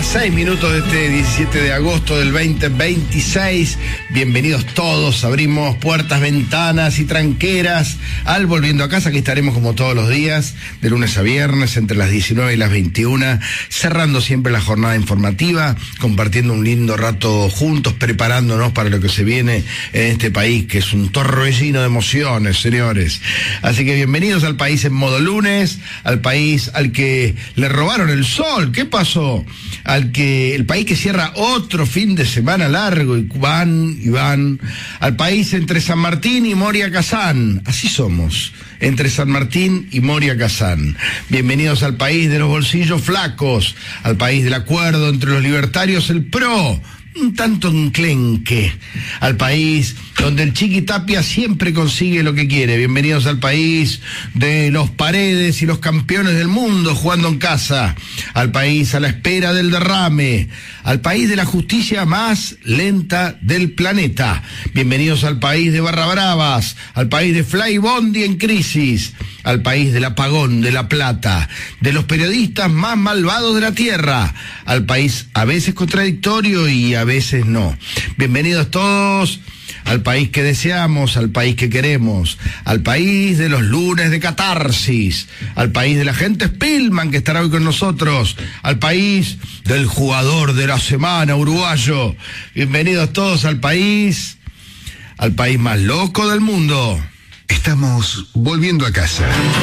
6 minutos de este 17 de agosto del 2026. Bienvenidos todos. Abrimos puertas, ventanas y tranqueras al Volviendo a Casa. Aquí estaremos como todos los días, de lunes a viernes, entre las 19 y las 21, cerrando siempre la jornada informativa, compartiendo un lindo rato juntos, preparándonos para lo que se viene en este país, que es un torbellino de emociones, señores. Así que bienvenidos al país en modo lunes, al país al que le robaron el sol. ¿Qué pasó? El país que cierra otro fin de semana largo y van, al país entre San Martín y Moria Kazán. Así somos, entre San Martín y Moria Kazán. Bienvenidos al país de los bolsillos flacos, al país del acuerdo entre los libertarios, el PRO, un tanto enclenque, al país donde el Chiqui Tapia siempre consigue lo que quiere. Bienvenidos al país de los Paredes y los campeones del mundo jugando en casa, al país a la espera del derrame, al país de la justicia más lenta del planeta. Bienvenidos al país de Barra Bravas, al país de Fly Bondi en crisis, al país del apagón de La Plata, de los periodistas más malvados de la tierra, al país a veces contradictorio y a veces no. Bienvenidos todos al país que deseamos, al país que queremos, al país de los lunes de catarsis, al país de la gente Spillman que estará hoy con nosotros, al país del jugador de la semana uruguayo. Bienvenidos todos al país más loco del mundo. Estamos volviendo a casa.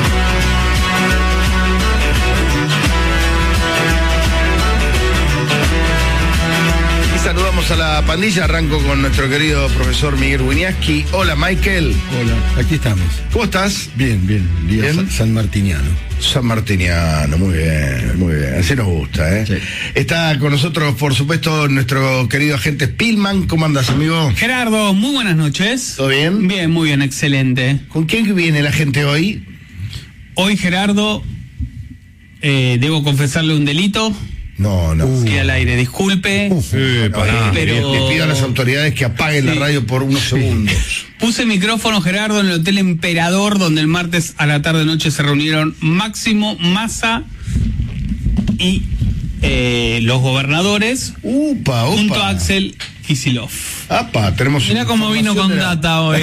Saludamos a la pandilla, arranco con nuestro querido profesor Miguel Winiaski. Hola, Michael. Hola, aquí estamos. ¿Cómo estás? Bien, día ¿Bien? sanmartiniano. Sanmartiniano, muy bien, así nos gusta, ¿eh? Sí. Está con nosotros, por supuesto, nuestro querido agente Spillman. ¿Cómo andas, amigo? Gerardo, muy buenas noches. ¿Todo bien? Bien, muy bien, excelente. ¿Con quién viene la gente hoy? Hoy, Gerardo, debo confesarle un delito. No. Sí, al aire, disculpe. Pero le pido a las autoridades que apaguen la radio por unos segundos. Puse micrófono, Gerardo, en el Hotel Emperador, donde el martes a la tarde-noche se reunieron Máximo, Massa y los gobernadores, junto a Axel Kicillof. Tenemos. Mirá cómo vino con data hoy.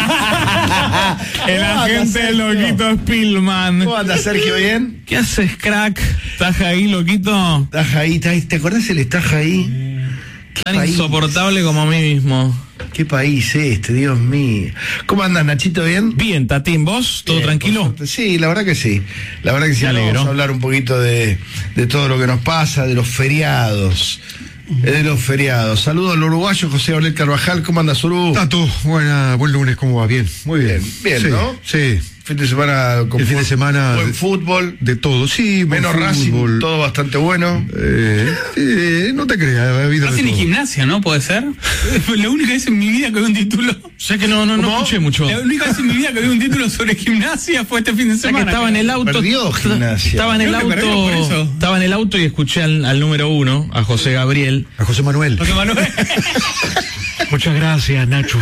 El agente loquito Spillman. ¿Cómo andas, Sergio? ¿Bien? ¿Qué haces, crack? ¿Estás ahí, loquito? ¿Estás ahí? ¿Te acordás el estás ahí? Tan insoportable como a mí mismo. ¿Qué país este, Dios mío? ¿Cómo andas, Nachito? ¿Bien? Bien, Tatín, ¿vos? ¿Todo tranquilo? Sí, la verdad que sí. Me alegro. Vamos a hablar un poquito de todo lo que nos pasa, de los feriados. Saludos al uruguayo José Gabriel Carvajal. ¿Cómo andas, Uru? Tato, buen lunes, ¿cómo va? Bien, muy bien. Bien, sí, ¿no? Sí. Fin de semana con fin de semana buen fútbol. De todo, sí. Menos Racing, todo bastante bueno. No te creas, ha habido Racing y Gimnasia, ¿no? ¿Puede ser? La única vez en mi vida que vi un título. Sé que no escuché mucho. La única vez en mi vida que vi un título sobre Gimnasia fue este fin de semana. Que estaba en el auto. Perdió Gimnasia. Estaba en el auto y escuché al número 1, a José Gabriel. A José Manuel. Muchas gracias, Nacho.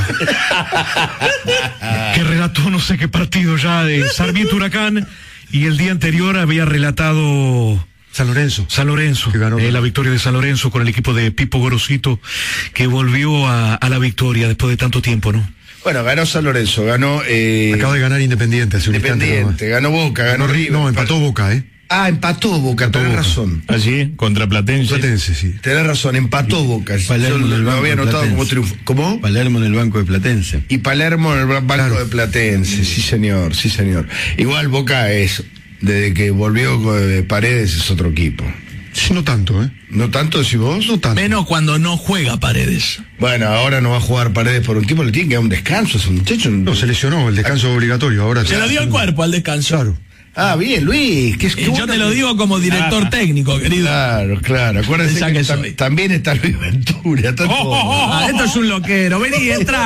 Que relató no sé qué partido ya de Sarmiento Huracán, y el día anterior había relatado San Lorenzo, que ganó la victoria de San Lorenzo con el equipo de Pipo Gorosito, que volvió a la victoria después de tanto tiempo, ¿no? Bueno, ganó San Lorenzo, ganó... Acaba de ganar Independiente hace un instante. Ganó Boca, ganó River. No, empató Boca, empató Boca, tenés razón. Allí, contra Platense. Sí. Tenés razón, empató Boca. Palermo Yo lo había anotado como triunfo. ¿Cómo? Palermo en el banco de Platense. Y Palermo en el banco de Platense, sí señor. Igual Boca es, desde que volvió Paredes, es otro equipo. Sí, no tanto, ¿eh? ¿No tanto, decís vos? No tanto. Menos cuando no juega Paredes. Bueno, ahora no va a jugar Paredes por un tiempo, le tiene que dar un descanso a ese muchacho. No, se lesionó, el descanso obligatorio. Ahora se lo dio el cuerpo al descanso. Claro. Bien, Luis. Yo te lo digo como director técnico, querido. Claro. Acuérdense que también está Luis Ventura. Esto es un loquero. Vení, entra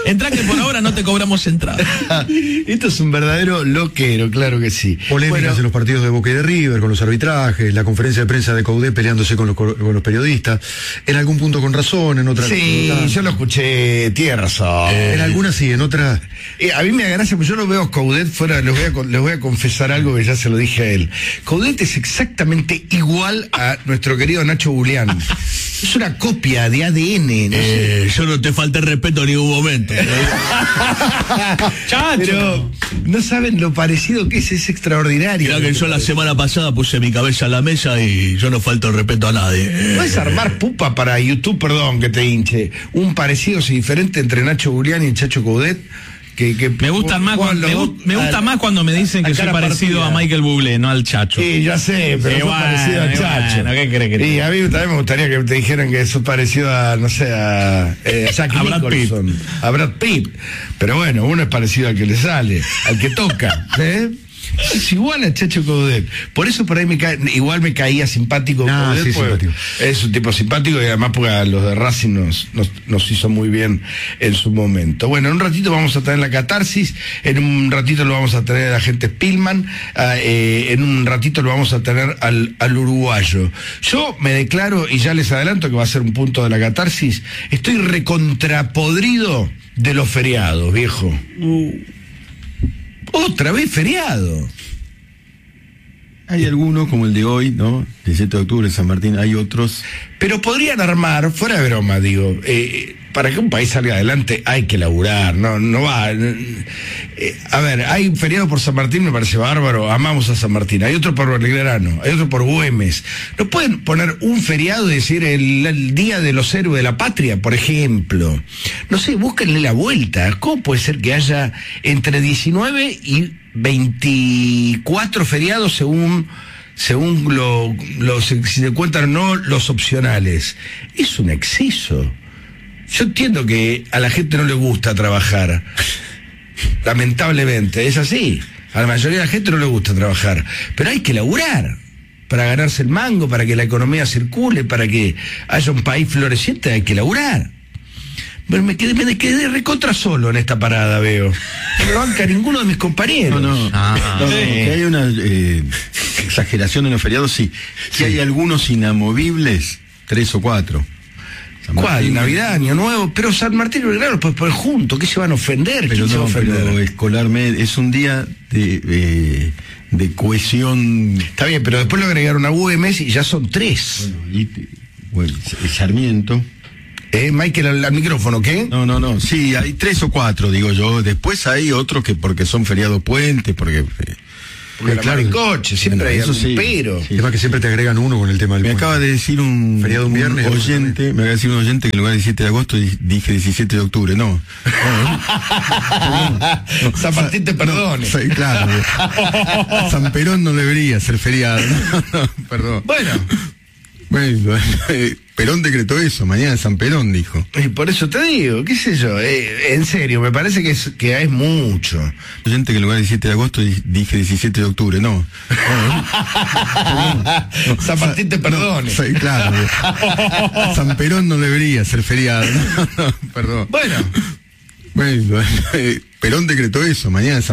Entrá que por ahora no te cobramos entrada. Esto es un verdadero loquero, claro que sí. Polémicas en los partidos de Boca y de River, con los arbitrajes, la conferencia de prensa de Coudet peleándose con los periodistas, en algún punto con razón, en otras... Sí, yo lo escuché, tiene razón. En algunas sí, en otras... A mí me da gracia, porque yo lo veo a Coudet fuera, les voy a confesar algo que ya se lo dije a él. Coudet es exactamente igual a nuestro querido Nacho Julián. Es una copia de ADN. No sé. Yo no te falté respeto en ningún momento. Chacho. Pero no saben lo parecido que es extraordinario. Mirá que yo la semana pasada puse mi cabeza en la mesa y yo no falto el respeto a nadie. ¿Puedes armar pupa para YouTube, perdón que te hinche, un parecido diferente entre Nacho Julián y Chacho Coudet? Que Me gustan más me gusta más cuando me dicen que soy parecido a Michael Bublé, no al Chacho. Sí, ya sé, pero sos parecido al Chacho. Bueno, ¿qué crees que te... Y a mí también me gustaría que te dijeran que sos parecido a, no sé, a Jack A Brad Nicholson, a Brad Pitt. Pero bueno, uno es parecido al que le sale, al que toca, ¿eh? Es igual a Chacho Coudet. Por eso por ahí igual me caía simpático Coudet, sí, simpático. Es un tipo simpático y además porque a los de Racing nos hizo muy bien en su momento. Bueno, en un ratito vamos a tener la catarsis, en un ratito lo vamos a tener a gente Spillman, en un ratito lo vamos a tener al uruguayo. Yo me declaro, y ya les adelanto que va a ser un punto de la catarsis, estoy recontrapodrido de los feriados, viejo. Otra vez feriado. Hay algunos, como el de hoy, ¿no? 17 de octubre, San Martín, hay otros. Pero podrían armar, fuera de broma, digo, para que un país salga adelante hay que laburar, no va. A ver, hay un feriado por San Martín, me parece bárbaro, amamos a San Martín. Hay otro por Belgrano, hay otro por Güemes. ¿No pueden poner un feriado y decir el Día de los Héroes de la Patria, por ejemplo? No sé, búsquenle la vuelta. ¿Cómo puede ser que haya entre 19 y 24 feriados según si se cuentan no los opcionales? Es un exceso. Yo entiendo que a la gente no le gusta trabajar, lamentablemente, es así. A la mayoría de la gente no le gusta trabajar, pero hay que laburar para ganarse el mango, para que la economía circule, para que haya un país floreciente, hay que laburar. Pero me quedé recontra solo en esta parada, veo. No me banca ninguno de mis compañeros. Que hay una exageración en los feriados, sí. Que hay algunos inamovibles, 3 o 4. ¿Cuál? Navidad, Año Nuevo, pero San Martín y Belgrano lo puedes poner juntos, ¿qué se van a ofender? Pero ¿Quién se va a ofender? pero escolarmente es un día de cohesión. Está bien, pero después lo agregaron a Güemes y ya son 3. Bueno, Sarmiento. Michael, al micrófono, ¿qué? No, sí, hay 3 o 4, digo yo. Después hay otros que porque son feriados puentes, porque la mar en coche, siempre hay algún pero. Es más que siempre te agregan uno con el tema del Me puente. acaba de decir un viernes, oyente, me acaba de decir un oyente que en lugar de 17 de agosto dije 17 de octubre, no. San Martín te perdone. Sí, claro. San Perón no debería ser feriado. No, perdón. Bueno, Perón decretó eso, mañana San Perón dijo. Y por eso te digo, qué sé yo, en serio, me parece que es mucho. Oyente que en lugar de 17 de agosto dije 17 de octubre, no. San Martín te perdone. Sí, claro. San Perón no debería ser feriado. No, perdón. Bueno, Perón decretó eso, mañana San